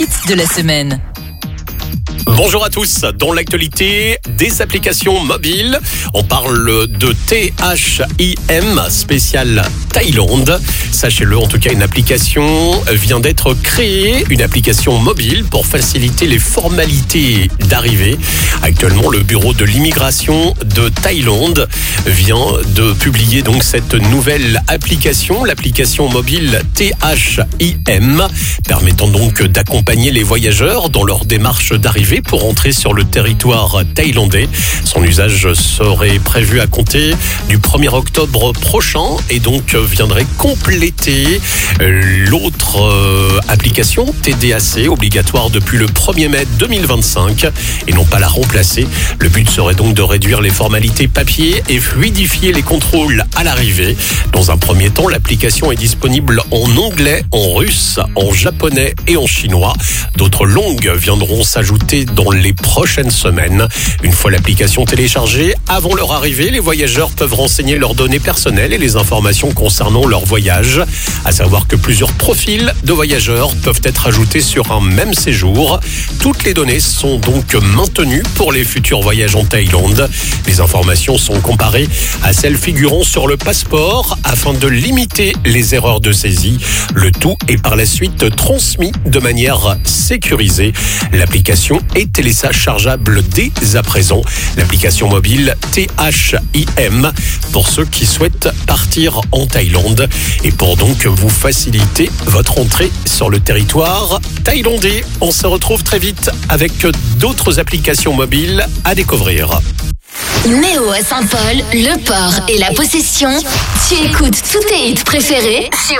de la semaine. Bonjour à tous, dans l'actualité des applications mobiles, on parle de THIM spécial Thaïlande. Sachez-le, en tout cas, une application vient d'être créée, une application mobile pour faciliter les formalités d'arrivée. Actuellement, le bureau de l'immigration de Thaïlande vient de publier donc cette nouvelle application, l'application mobile THIM, permettant donc d'accompagner les voyageurs dans leur démarche d'arrivée pour entrer sur le territoire thaïlandais. Son usage serait prévu à compter du 1er octobre prochain et donc viendrait compléter l'autre application TDAC, obligatoire depuis le 1er mai 2025 et non pas la remplacer. Le but serait donc de réduire les formalités papier et fluidifier les contrôles à l'arrivée. Dans un premier temps, l'application est disponible en anglais, en russe, en japonais et en chinois. D'autres langues viendront s'ajouter dans les prochaines semaines. Une fois l'application téléchargée, avant leur arrivée, les voyageurs peuvent renseigner leurs données personnelles et les informations concernant leur voyage. À savoir que plusieurs profils de voyageurs peuvent être ajoutés sur un même séjour. Toutes les données sont donc maintenues pour les futurs voyages en Thaïlande. Les informations sont comparées à celles figurant sur le passeport afin de limiter les erreurs de saisie. Le tout est par la suite transmis de manière sécurisée. L'application est téléchargeable dès à présent. L'application mobile THIM pour ceux qui souhaitent partir en Thaïlande et pour donc vous faciliter votre entrée sur le territoire thaïlandais. On se retrouve très vite avec d'autres applications mobiles à découvrir. Néo à Saint-Paul, Le Port et La Possession. Tu écoutes tous tes hits préférés sur